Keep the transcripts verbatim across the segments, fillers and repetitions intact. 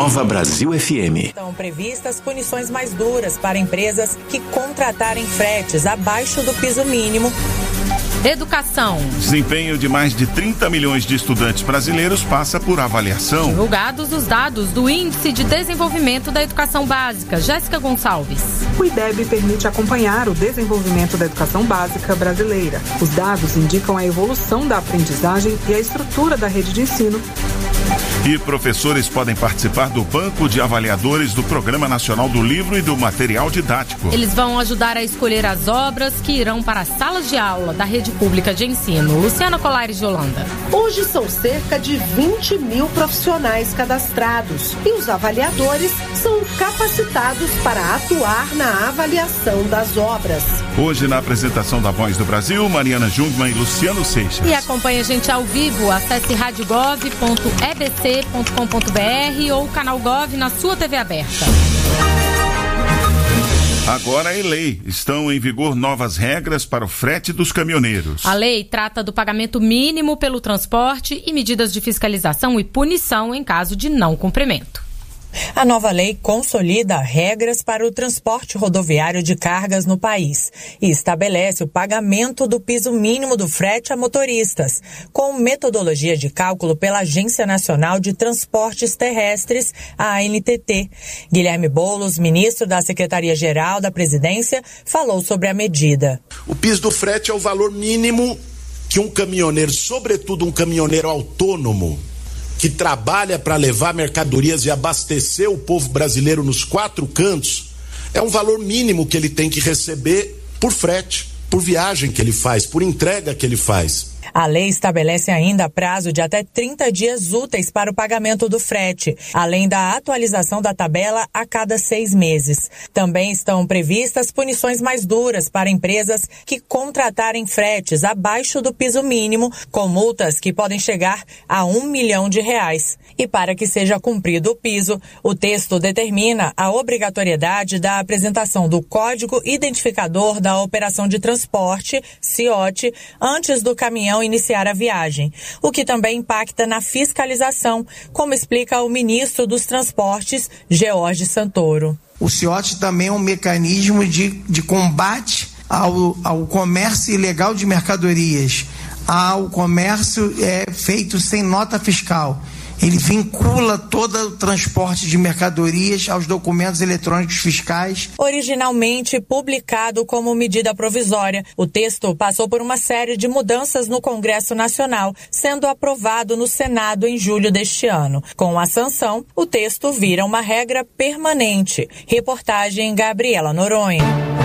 Nova Brasil F M. Estão previstas punições mais duras para empresas que contratarem fretes abaixo do piso mínimo. Educação. Desempenho de mais de trinta milhões de estudantes brasileiros passa por avaliação. Divulgados os dados do Índice de Desenvolvimento da Educação Básica. Jéssica Gonçalves. O I D E B permite acompanhar o desenvolvimento da educação básica brasileira. Os dados indicam a evolução da aprendizagem e a estrutura da rede de ensino. E professores podem participar do banco de avaliadores do Programa Nacional do Livro e do Material Didático. Eles vão ajudar a escolher as obras que irão para as salas de aula da rede pública de ensino. Luciana Colares de Holanda. Hoje são cerca de vinte mil profissionais cadastrados e os avaliadores são capacitados para atuar na avaliação das obras. Hoje, na apresentação da Voz do Brasil, Mariana Jungmann e Luciano Seixas. E acompanhe a gente ao vivo. Acesse rádio gov ponto e b c ponto com ponto b r ou canal Gov na sua T V aberta. Agora é lei. Estão em vigor novas regras para o frete dos caminhoneiros. A lei trata do pagamento mínimo pelo transporte e medidas de fiscalização e punição em caso de não cumprimento. A nova lei consolida regras para o transporte rodoviário de cargas no país e estabelece o pagamento do piso mínimo do frete a motoristas, com metodologia de cálculo pela Agência Nacional de Transportes Terrestres, a A N T T. Guilherme Boulos, ministro da Secretaria-Geral da Presidência, falou sobre a medida. O piso do frete é o valor mínimo que um caminhoneiro, sobretudo um caminhoneiro autônomo, que trabalha para levar mercadorias e abastecer o povo brasileiro nos quatro cantos, é um valor mínimo que ele tem que receber por frete, por viagem que ele faz, por entrega que ele faz. A lei estabelece ainda prazo de até trinta dias úteis para o pagamento do frete, além da atualização da tabela a cada seis meses. Também estão previstas punições mais duras para empresas que contratarem fretes abaixo do piso mínimo, com multas que podem chegar a um milhão de reais. E para que seja cumprido o piso, o texto determina a obrigatoriedade da apresentação do Código Identificador da Operação de Transporte, C I O T, antes do caminhão iniciar a viagem, o que também impacta na fiscalização, como explica o ministro dos Transportes, George Santoro. O C I O T também é um mecanismo de, de combate ao, ao comércio ilegal de mercadorias, ao comércio é, feito sem nota fiscal. Ele vincula todo o transporte de mercadorias aos documentos eletrônicos fiscais. Originalmente publicado como medida provisória, o texto passou por uma série de mudanças no Congresso Nacional, sendo aprovado no Senado em julho deste ano. Com a sanção, o texto vira uma regra permanente. Reportagem Gabriela Noronha.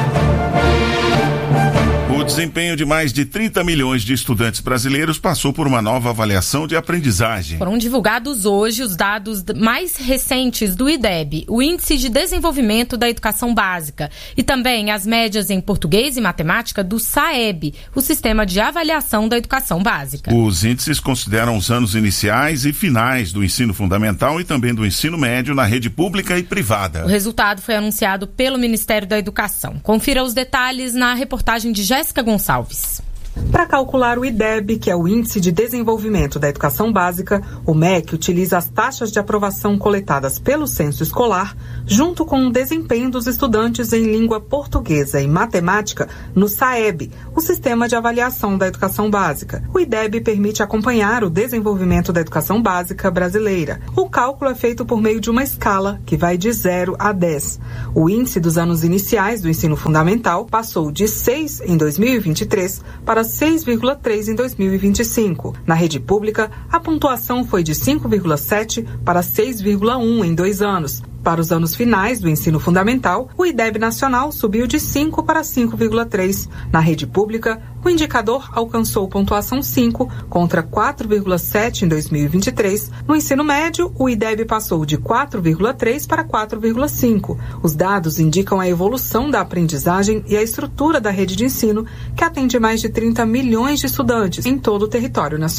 O desempenho de mais de trinta milhões de estudantes brasileiros passou por uma nova avaliação de aprendizagem. Foram divulgados hoje os dados mais recentes do I D E B, o Índice de Desenvolvimento da Educação Básica, e também as médias em português e matemática do SAEB, o Sistema de Avaliação da Educação Básica. Os índices consideram os anos iniciais e finais do ensino fundamental e também do ensino médio na rede pública e privada. O resultado foi anunciado pelo Ministério da Educação. Confira os detalhes na reportagem de Jéssica Gonçalves. Para calcular o I D E B, que é o Índice de Desenvolvimento da Educação Básica, o M E C utiliza as taxas de aprovação coletadas pelo censo escolar, junto com o desempenho dos estudantes em língua portuguesa e matemática no SAEB, o Sistema de Avaliação da Educação Básica. O I D E B permite acompanhar o desenvolvimento da educação básica brasileira. O cálculo é feito por meio de uma escala que vai de zero a dez. O índice dos anos iniciais do ensino fundamental passou de seis em dois mil e vinte e três para seis vírgula três em dois mil e vinte e cinco. Na rede pública, a pontuação foi de cinco vírgula sete para seis vírgula um em dois anos. Para os anos finais do ensino fundamental, o I D E B nacional subiu de cinco para cinco vírgula três. Na rede pública, o indicador alcançou pontuação cinco contra quatro vírgula sete em dois mil e vinte e três. No ensino médio, o I D E B passou de quatro vírgula três para quatro vírgula cinco. Os dados indicam a evolução da aprendizagem e a estrutura da rede de ensino, que atende mais de trinta milhões de estudantes em todo o território nacional.